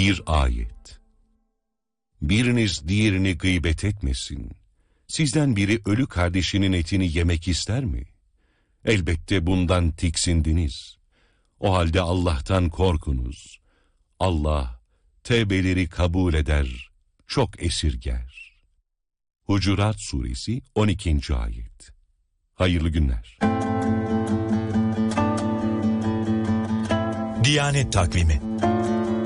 Bir ayet. Biriniz diğerini gıybet etmesin. Sizden biri ölü kardeşinin etini yemek ister mi? Elbette bundan tiksindiniz. O halde Allah'tan korkunuz. Allah tevbeleri kabul eder, çok esirger. Hucurat Suresi 12. ayet. Hayırlı günler. Diyanet Takvimi.